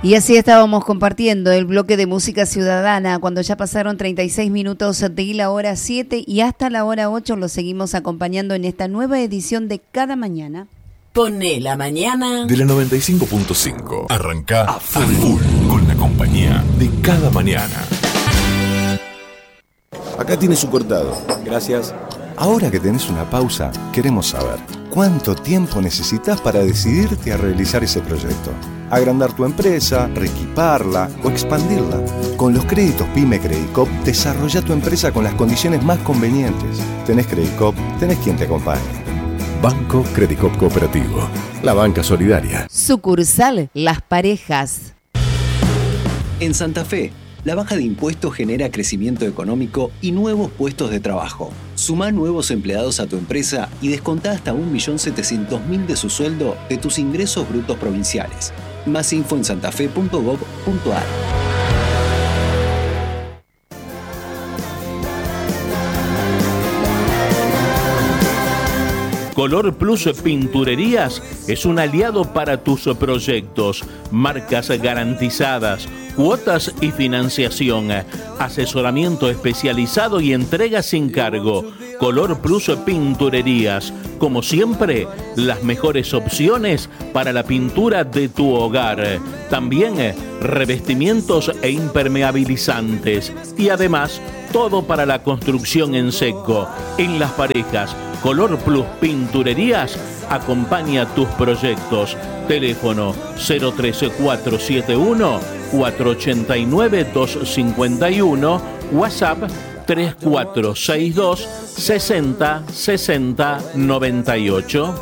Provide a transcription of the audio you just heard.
Y así estábamos compartiendo el bloque de música ciudadana cuando ya pasaron 36 minutos de la hora 7 y hasta la hora 8 los seguimos acompañando en esta nueva edición de Cada Mañana. Poné la mañana de la 95.5. Arrancá a full con la compañía de Cada Mañana. Acá tiene su cortado. Gracias. Ahora que tenés una pausa, queremos saber ¿cuánto tiempo necesitas para decidirte a realizar ese proyecto? Agrandar tu empresa, reequiparla o expandirla. Con los créditos PYME Credicop, desarrolla tu empresa con las condiciones más convenientes. Tenés Credicop, tenés quien te acompañe. Banco Credicop Cooperativo, la banca solidaria. Sucursal Las Parejas. En Santa Fe, la baja de impuestos genera crecimiento económico y nuevos puestos de trabajo. Sumá nuevos empleados a tu empresa y descontá hasta 1.700.000 de su sueldo de tus ingresos brutos provinciales. Más info en santafe.gov.ar. Color Plus Pinturerías es un aliado para tus proyectos, marcas garantizadas, cuotas y financiación, asesoramiento especializado y entrega sin cargo. Color Plus Pinturerías, como siempre, las mejores opciones para la pintura de tu hogar. También revestimientos e impermeabilizantes y además todo para la construcción en seco. En Las Parejas, Color Plus Pinturerías acompaña tus proyectos. Teléfono 03471 489 251, WhatsApp 3462 60 60 98.